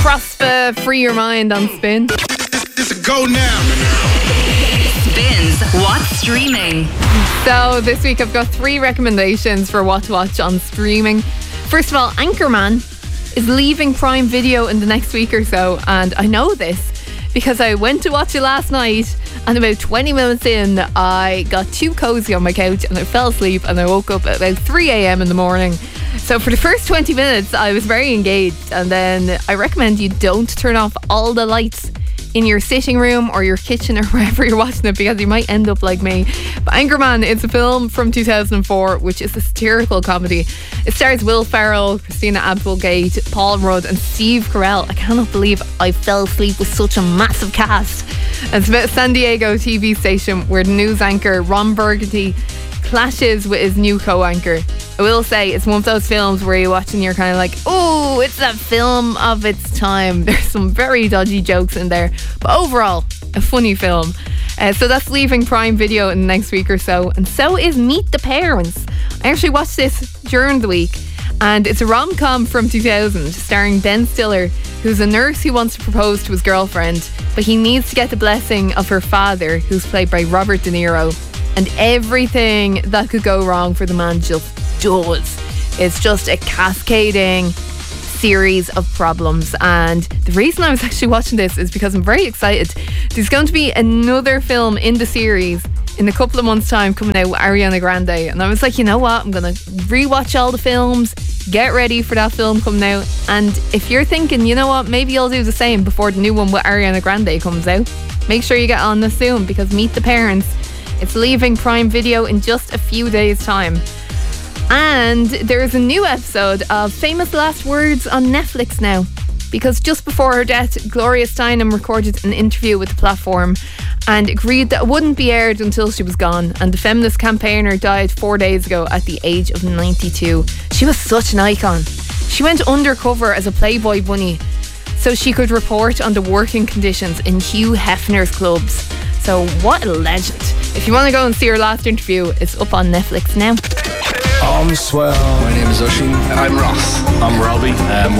Prosper, Free Your Mind on Spin. This a go now. Spins What's Streaming. So this week I've got 3 recommendations for what to watch on streaming. First of all, Anchorman is leaving Prime Video in the next week or so, and I know this because I went to watch it last night, and about 20 minutes in I got too cozy on my couch and I fell asleep, and I woke up at about 3 a.m. in the morning. So for the first 20 minutes I was very engaged, and then I recommend you don't turn off all the lights in your sitting room or your kitchen or wherever you're watching it, because you might end up like me. But Anchorman, it's a film from 2004 which is a satirical comedy. It stars Will Ferrell, Christina Applegate, Paul Rudd and Steve Carell. I cannot believe I fell asleep with such a massive cast. And it's about a San Diego TV station where the news anchor Ron Burgundy clashes with his new co-anchor. I will say it's one of those films where you watch and you're kind of like, oh, it's that film of its time. There's some very dodgy jokes in there, but overall a funny film. So that's leaving Prime Video in the next week or so, and so is Meet the Parents. I actually watched this during the week, and it's a rom-com from 2000 starring Ben Stiller, who's a nurse who wants to propose to his girlfriend, but he needs to get the blessing of her father, who's played by Robert De Niro. And everything that could go wrong for the man just does. It's just a cascading series of problems. And the reason I was actually watching this is because I'm very excited. There's going to be another film in the series in a couple of months' time coming out with Ariana Grande. And I was like, you know what? I'm going to rewatch all the films, get ready for that film coming out. And if you're thinking, you know what, maybe I'll do the same before the new one with Ariana Grande comes out, make sure you get on this soon, because Meet the Parents, it's leaving Prime Video in just a few days' time. And there is a new episode of Famous Last Words on Netflix now, because just before her death, Gloria Steinem recorded an interview with the platform and agreed that it wouldn't be aired until she was gone. And the feminist campaigner died 4 days ago at the age of 92. She was such an icon. She went undercover as a Playboy bunny so she could report on the working conditions in Hugh Hefner's clubs. So what a legend. If you want to go and see her last interview, it's up on Netflix now. I'm Swell. My name is Oisin. I'm Ross. I'm Robbie.